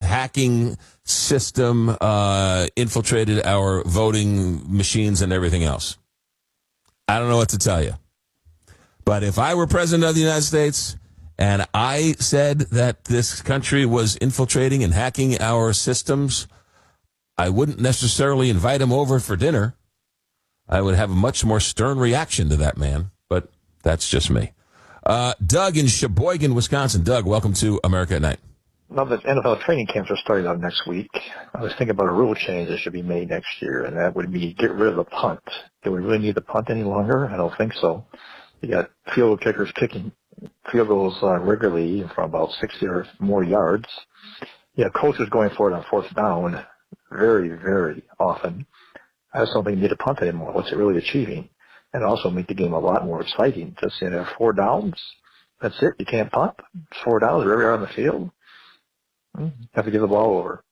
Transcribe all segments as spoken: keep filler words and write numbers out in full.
hacking system uh, infiltrated our voting machines and everything else. I don't know what to tell you. But if I were president of the United States and I said that this country was infiltrating and hacking our systems, I wouldn't necessarily invite him over for dinner. I would have a much more stern reaction to that man, but that's just me. Uh, Doug in Sheboygan, Wisconsin. Doug, welcome to America at Night. Now that N F L training camps are starting out next week, I was thinking about a rule change that should be made next year, and that would be get rid of the punt. Do we really need the punt any longer? I don't think so. You got field goal kickers kicking field goals uh, regularly from about sixty or more yards. Yeah, coaches going for it on fourth down very, very often. I just don't think you need a punt anymore. What's it really achieving? And also make the game a lot more exciting. Just, you know, four downs, that's it. You can't punt. It's four downs wherever you're on the field. You have to give the ball over.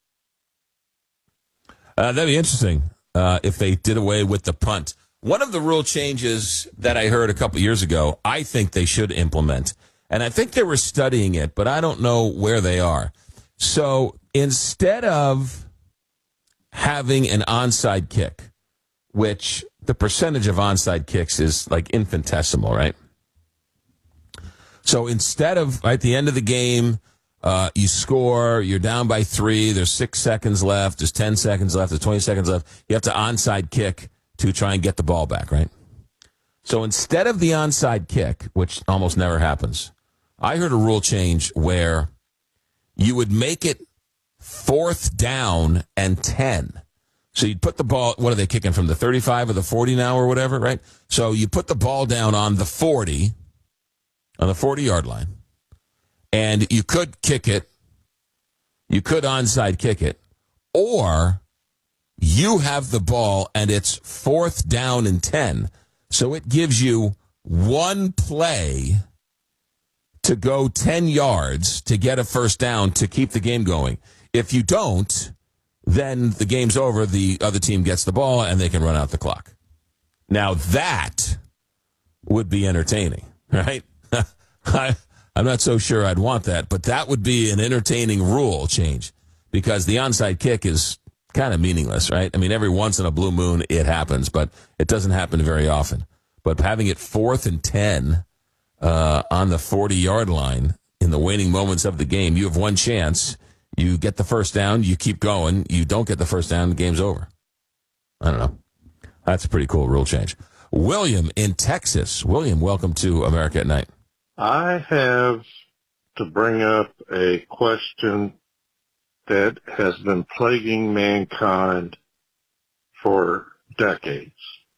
Uh, that'd be interesting uh, if they did away with the punt. One of the rule changes that I heard a couple years ago, I think they should implement. And I think they were studying it, but I don't know where they are. So instead of having an onside kick, which the percentage of onside kicks is like infinitesimal, right? So instead of at the end of the game, uh, you score, you're down by three, there's six seconds left, there's ten seconds left, there's twenty seconds left, you have to onside kick to try and get the ball back, right? So instead of the onside kick, which almost never happens, I heard a rule change where you would make it fourth down and ten. So you'd put the ball, what are they kicking, from the thirty-five or the forty now or whatever, right? So you put the ball down on the forty, on the forty-yard line, and you could kick it, you could onside kick it, or you have the ball and it's fourth down and ten. So it gives you one play to go ten yards to get a first down to keep the game going. If you don't, then the game's over, the other team gets the ball, and they can run out the clock. Now, that would be entertaining, right? I, I'm not so sure I'd want that, but that would be an entertaining rule change because the onside kick is kind of meaningless, right? I mean, every once in a blue moon it happens, but it doesn't happen very often. But having it fourth and ten uh, on the forty-yard line in the waning moments of the game, you have one chance. You get the first down, you keep going. You don't get the first down, the game's over. I don't know. That's a pretty cool rule change. William in Texas. William, welcome to America at Night. I have to bring up a question that has been plaguing mankind for decades.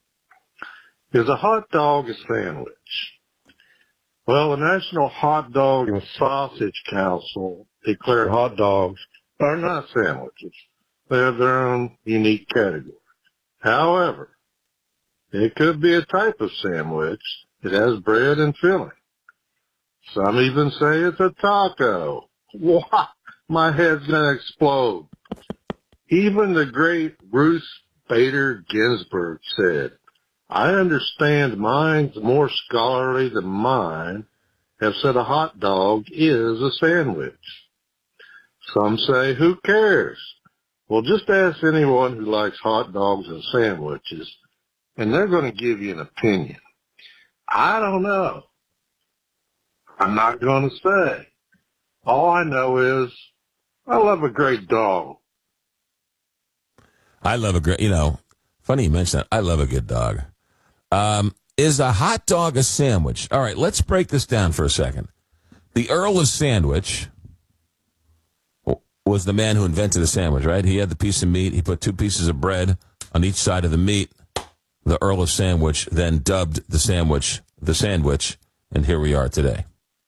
Is a hot dog a sandwich? Well, the National Hot Dog and Sausage Council declared hot dogs are not sandwiches. They have their own unique category. However, it could be a type of sandwich that has bread and filling. Some even say it's a taco. Wow, my head's going to explode. Even the great Ruth Bader Ginsburg said, I understand minds more scholarly than mine have said a hot dog is a sandwich. Some say, who cares? Well, just ask anyone who likes hot dogs and sandwiches, and they're going to give you an opinion. I don't know. I'm not going to say. All I know is I love a great dog. I love a great, you know, funny you mention that. I love a good dog. Um, is a hot dog a sandwich? All right, let's break this down for a second. The Earl of Sandwich was the man who invented a sandwich, right? He had the piece of meat. He put two pieces of bread on each side of the meat. The Earl of Sandwich then dubbed the sandwich the sandwich, and here we are today.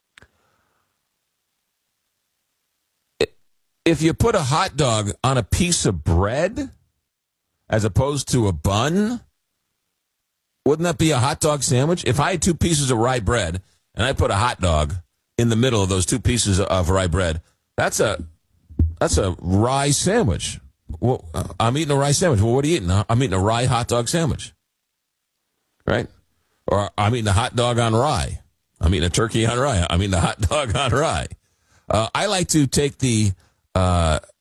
If you put a hot dog on a piece of bread as opposed to a bun, wouldn't that be a hot dog sandwich? If I had two pieces of rye bread and I put a hot dog in the middle of those two pieces of rye bread, that's a that's a rye sandwich. Well, I'm eating a rye sandwich. Well, what are you eating? I'm eating a rye hot dog sandwich, right? Or I'm eating a hot dog on rye. I'm eating a turkey on rye. I'm eating a hot dog on rye. Uh, I like to take the uh,